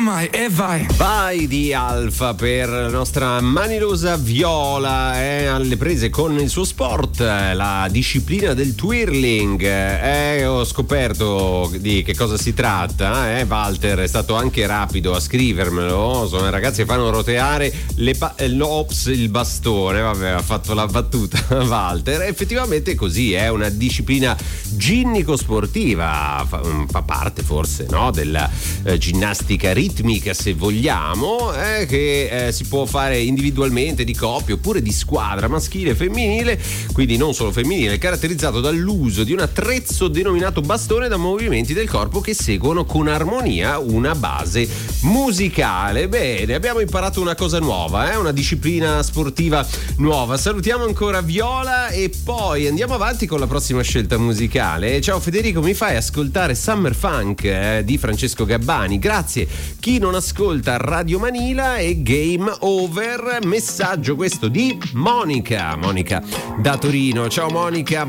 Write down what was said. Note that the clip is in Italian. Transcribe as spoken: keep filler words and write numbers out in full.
mai e vai. Vai di Alfa per la nostra manilosa Viola, eh, alle prese con il suo sport, la disciplina del twirling. Eh, ho scoperto di che cosa si tratta, eh. Walter è stato anche rapido a scrivermelo. Sono ragazzi che fanno roteare le pa- l'ops il bastone. Vabbè, ha fatto la battuta Walter. Effettivamente è così, è una disciplina ginnico-sportiva, fa, fa parte forse, no, della eh, ginnastica ritmica, se vogliamo, eh, che eh, si può fare individualmente, di coppia oppure di squadra, maschile e femminile, quindi non solo femminile, caratterizzato dall'uso di un attrezzo denominato bastone da movimenti del corpo che seguono con armonia una base musicale. Bene, abbiamo imparato una cosa nuova, eh? Una disciplina sportiva nuova. Salutiamo ancora Viola e poi andiamo avanti con la prossima scelta musicale. Ciao Federico, mi fai ascoltare Summer Funk eh, di Francesco Gabbani? Grazie. Chi non ascolta Radio Manila è Game Over. Messaggio questo di Monica Monica da Torino. Ciao Monica.